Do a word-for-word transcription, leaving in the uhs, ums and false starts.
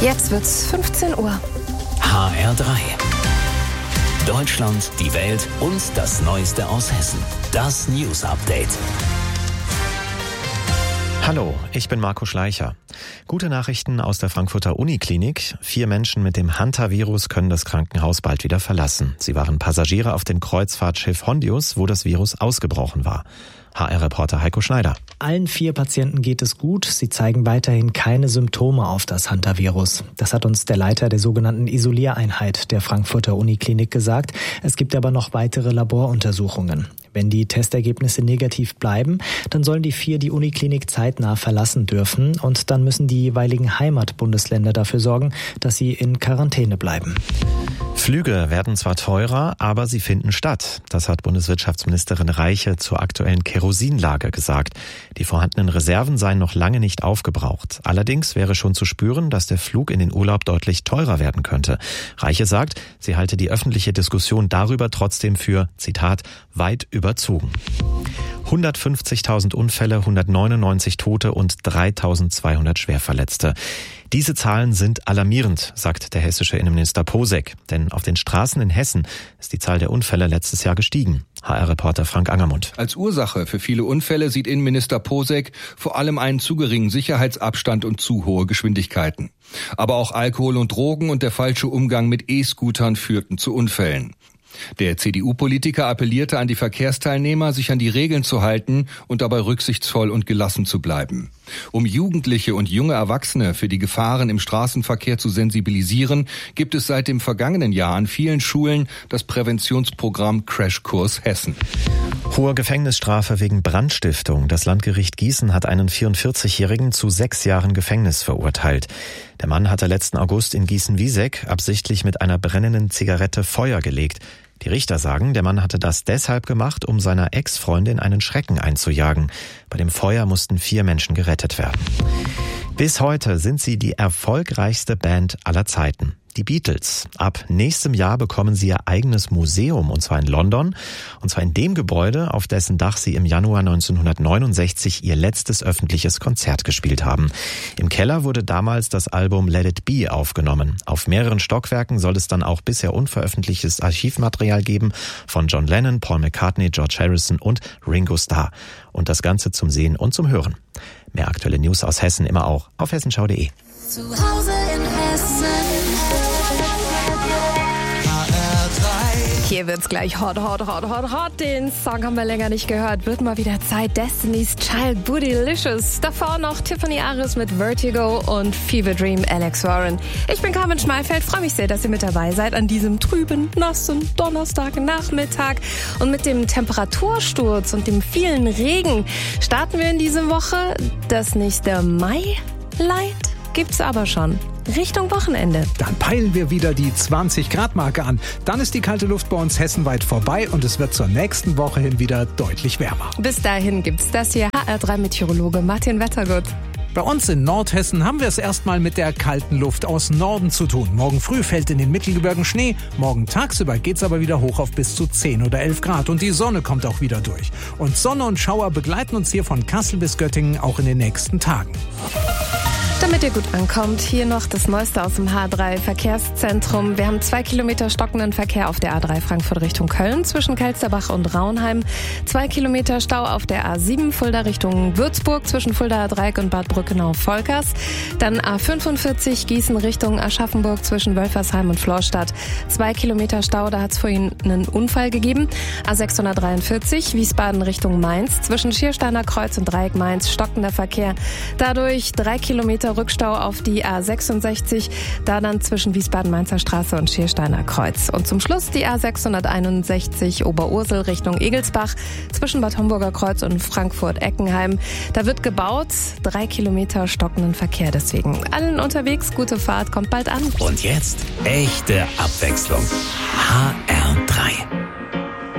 Jetzt wird's fünfzehn Uhr. H R drei. Deutschland, die Welt und das Neueste aus Hessen. Das News Update. Hallo, ich bin Marco Schleicher. Gute Nachrichten aus der Frankfurter Uniklinik. Vier Menschen mit dem Hantavirus können das Krankenhaus bald wieder verlassen. Sie waren Passagiere auf dem Kreuzfahrtschiff Hondius, wo das Virus ausgebrochen war. H R-Reporter Heiko Schneider. Allen vier Patienten geht es gut. Sie zeigen weiterhin keine Symptome auf das Hantavirus. Das hat uns der Leiter der sogenannten Isoliereinheit der Frankfurter Uniklinik gesagt. Es gibt aber noch weitere Laboruntersuchungen. Wenn die Testergebnisse negativ bleiben, dann sollen die vier die Uniklinik zeitnah verlassen dürfen und dann müssen die jeweiligen Heimatbundesländer dafür sorgen, dass sie in Quarantäne bleiben. Flüge werden zwar teurer, aber sie finden statt. Das hat Bundeswirtschaftsministerin Reiche zur aktuellen Kerosinlage gesagt. Die vorhandenen Reserven seien noch lange nicht aufgebraucht. Allerdings wäre schon zu spüren, dass der Flug in den Urlaub deutlich teurer werden könnte. Reiche sagt, sie halte die öffentliche Diskussion darüber trotzdem für, Zitat, weit überzogen. hundertfünfzigtausend Unfälle, hundertneunundneunzig Tote und dreitausendzweihundert Schwerverletzte. Diese Zahlen sind alarmierend, sagt der hessische Innenminister Posek. Denn auf den Straßen in Hessen ist die Zahl der Unfälle letztes Jahr gestiegen. H R-Reporter Frank Angermund. Als Ursache für viele Unfälle sieht Innenminister Posek vor allem einen zu geringen Sicherheitsabstand und zu hohe Geschwindigkeiten. Aber auch Alkohol und Drogen und der falsche Umgang mit E-Scootern führten zu Unfällen. Der C D U-Politiker appellierte an die Verkehrsteilnehmer, sich an die Regeln zu halten und dabei rücksichtsvoll und gelassen zu bleiben. Um Jugendliche und junge Erwachsene für die Gefahren im Straßenverkehr zu sensibilisieren, gibt es seit dem vergangenen Jahr an vielen Schulen das Präventionsprogramm Crashkurs Hessen. Hohe Gefängnisstrafe wegen Brandstiftung. Das Landgericht Gießen hat einen vierundvierzigjährigen zu sechs Jahren Gefängnis verurteilt. Der Mann hatte letzten August in Gießen-Wieseck absichtlich mit einer brennenden Zigarette Feuer gelegt. Die Richter sagen, der Mann hatte das deshalb gemacht, um seiner Ex-Freundin einen Schrecken einzujagen. Bei dem Feuer mussten vier Menschen gerettet werden. Bis heute sind sie die erfolgreichste Band aller Zeiten. Die Beatles. Ab nächstem Jahr bekommen sie ihr eigenes Museum, und zwar in London. Und zwar in dem Gebäude, auf dessen Dach sie im Januar neunzehnhundertneunundsechzig ihr letztes öffentliches Konzert gespielt haben. Im Keller wurde damals das Album Let It Be aufgenommen. Auf mehreren Stockwerken soll es dann auch bisher unveröffentlichtes Archivmaterial geben von John Lennon, Paul McCartney, George Harrison und Ringo Starr. Und das Ganze zum Sehen und zum Hören. Mehr aktuelle News aus Hessen immer auch auf hessenschau punkt de. Zu Hause in Hessen. Hier wird's gleich hot, hot, hot, hot, hot. Den Song haben wir länger nicht gehört. Wird mal wieder Zeit. Destiny's Child, Bootylicious. Davor noch Tiffany Aris mit Vertigo und Fever Dream, Alex Warren. Ich bin Carmen Schmalfeld. Freue mich sehr, dass ihr mit dabei seid an diesem trüben, nassen Donnerstagnachmittag. Und mit dem Temperatursturz und dem vielen Regen starten wir in diese Woche. Das nächste Mai-Light gibt's aber schon. Richtung Wochenende. Dann peilen wir wieder die zwanzig Grad Marke an. Dann ist die kalte Luft bei uns hessenweit vorbei und es wird zur nächsten Woche hin wieder deutlich wärmer. Bis dahin gibt's das hier. H R drei Meteorologe Martin Wettergut. Bei uns in Nordhessen haben wir es erstmal mit der kalten Luft aus Norden zu tun. Morgen früh fällt in den Mittelgebirgen Schnee. Morgen tagsüber geht's aber wieder hoch auf bis zu zehn oder elf Grad. Und die Sonne kommt auch wieder durch. Und Sonne und Schauer begleiten uns hier von Kassel bis Göttingen auch in den nächsten Tagen. Damit ihr gut ankommt, hier noch das Neueste aus dem H drei Verkehrszentrum. Wir haben zwei Kilometer stockenden Verkehr auf der A drei Frankfurt Richtung Köln zwischen Kelsterbach und Raunheim. Zwei Kilometer Stau auf der A sieben Fulda Richtung Würzburg zwischen Fuldaer Dreieck und Bad Brückenau-Volkers. Dann A fünfundvierzig Gießen Richtung Aschaffenburg zwischen Wölfersheim und Florstadt. Zwei Kilometer Stau, da hat es vorhin einen Unfall gegeben. A sechshundertdreiundvierzig Wiesbaden Richtung Mainz zwischen Schiersteiner Kreuz und Dreieck Mainz stockender Verkehr. Dadurch drei Kilometer Rückstau auf die A sechsundsechzig, da dann zwischen Wiesbaden-Mainzer Straße und Schiersteiner Kreuz. Und zum Schluss die A sechshunderteinundsechzig Oberursel Richtung Egelsbach zwischen Bad Homburger Kreuz und Frankfurt-Eckenheim. Da wird gebaut, drei Kilometer stockenden Verkehr deswegen. Allen unterwegs, gute Fahrt, kommt bald an. Und jetzt echte Abwechslung. H R